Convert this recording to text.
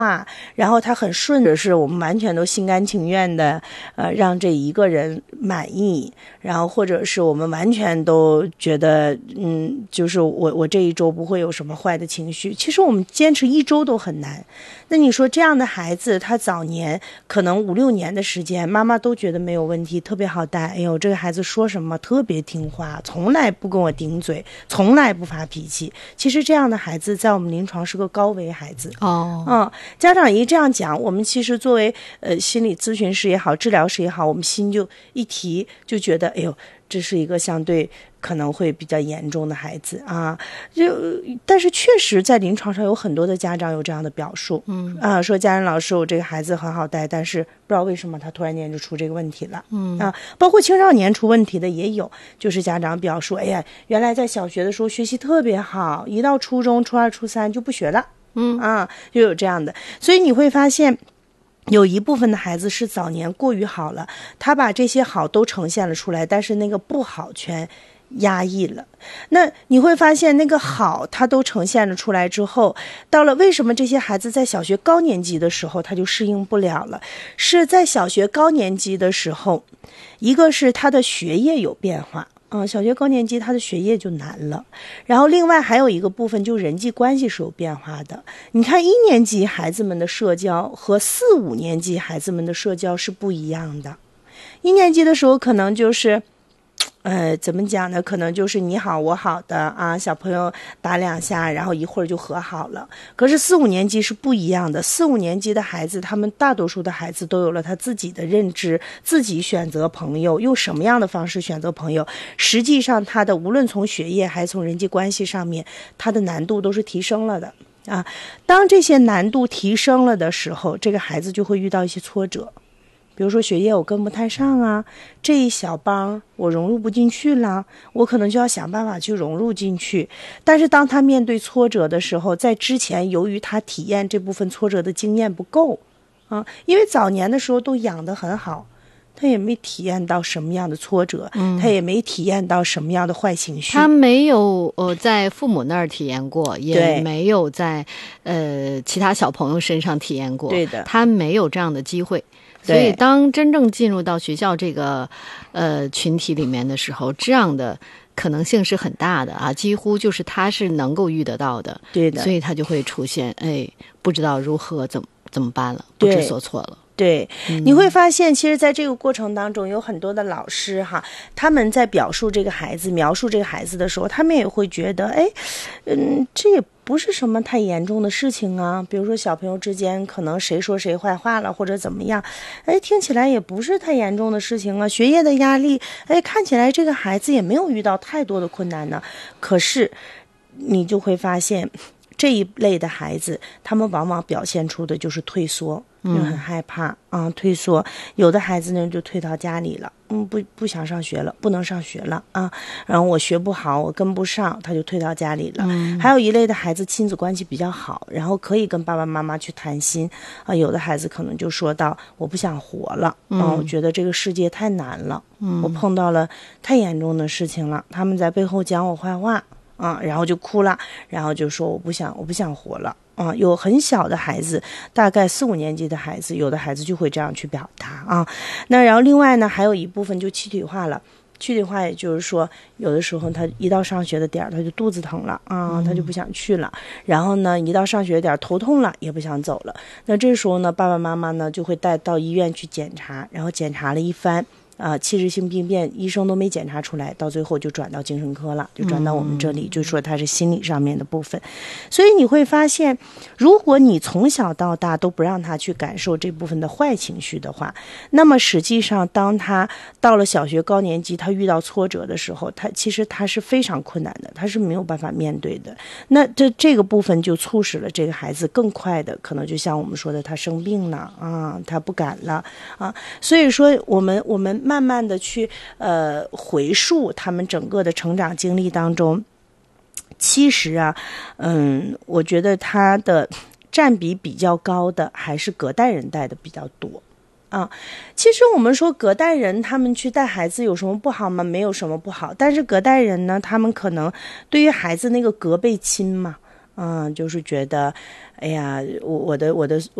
然后他很顺着，是我们完全都心甘情愿的，让这一个人满意，然后或者是我们完全都觉得，就是我这一周不会有什么坏的情绪。其实我们坚持一周都很难。那你说这样的孩子，他早年可能5、6年的时间，妈妈都觉得没有问题，特别好带。哎呦，这个孩子说什么特别听话，从来不跟我顶嘴，从来不发脾气。其实这样的孩子在我们临床是个高危孩子。家长一这样讲，我们其实作为心理咨询师也好，治疗师也好，我们心就一提，就觉得哎呦，这是一个相对可能会比较严重的孩子啊。但是确实在临床上有很多的家长有这样的表述，说家人老师，我这个孩子很好带，但是不知道为什么他突然间就出这个问题了，包括青少年出问题的也有，就是家长表述，哎呀，原来在小学的时候学习特别好，一到初中、初2、初3就不学了。就有这样的。所以你会发现有一部分的孩子是早年过于好了，他把这些好都呈现了出来，但是那个不好全压抑了。那你会发现那个好他都呈现了出来之后，到了为什么这些孩子在小学高年级的时候他就适应不了了，是在小学高年级的时候，一个是他的学业有变化，小学高年级他的学业就难了，然后另外还有一个部分就是人际关系是有变化的。你看1年级孩子们的社交和4、5年级孩子们的社交是不一样的。1年级的时候可能就是怎么讲呢？可能就是你好我好的啊，小朋友打2下，然后一会儿就和好了。可是4、5年级是不一样的。4、5年级的孩子，他们大多数的孩子都有了他自己的认知，自己选择朋友，用什么样的方式选择朋友。实际上，他的无论从学业还是从人际关系上面，他的难度都是提升了的啊。当这些难度提升了的时候，这个孩子就会遇到一些挫折。比如说学业我跟不太上啊，这一小帮我融入不进去了，我可能就要想办法去融入进去。但是当他面对挫折的时候，在之前由于他体验这部分挫折的经验不够因为早年的时候都养得很好，他也没体验到什么样的挫折，他也没体验到什么样的坏情绪， 他没有在父母那儿体验过，也没有在其他小朋友身上体验过， 对的， 他没有这样的机会。所以当真正进入到学校这个群体里面的时候，这样的可能性是很大的啊，几乎就是他是能够遇得到的。 对的， 所以他就会出现不知道如何怎么办了，不知所措了。 对，你会发现其实在这个过程当中有很多的老师他们在描述这个孩子的时候，他们也会觉得这也不是什么太严重的事情啊。比如说小朋友之间可能谁说谁坏话了或者怎么样，听起来也不是太严重的事情啊。学业的压力，看起来这个孩子也没有遇到太多的困难呢。可是你就会发现这一类的孩子，他们往往表现出的就是退缩，就很害怕退缩。有的孩子呢就退到家里了，不想上学了，不能上学了然后我学不好，我跟不上，他就退到家里了。还有一类的孩子亲子关系比较好，然后可以跟爸爸妈妈去谈心有的孩子可能就说到我不想活了我觉得这个世界太难了我碰到了太严重的事情了，他们在背后讲我坏话然后就哭了，然后就说我不想活了有很小的孩子，大概4、5年级的孩子，有的孩子就会这样去表达那然后另外呢，还有一部分就躯体化了。躯体化也就是说，有的时候他一到上学的点他就肚子疼了他就不想去了。然后呢，一到上学点头痛了，也不想走了。那这时候呢，爸爸妈妈呢就会带到医院去检查，然后检查了一番。器质性病变医生都没检查出来，到最后就转到精神科了，就转到我们这里，就说它是心理上面的部分。所以你会发现，如果你从小到大都不让他去感受这部分的坏情绪的话，那么实际上当他到了小学高年级，他遇到挫折的时候，其实他是非常困难的，他是没有办法面对的。那这个部分就促使了这个孩子更快的，可能就像我们说的，他生病了他不敢了所以说我们慢慢的去回溯他们整个的成长经历当中，其实我觉得他的占比比较高的还是隔代人带的比较多其实我们说隔代人他们去带孩子有什么不好吗？没有什么不好，但是隔代人呢，他们可能对于孩子那个隔辈亲嘛就是觉得，哎呀，我的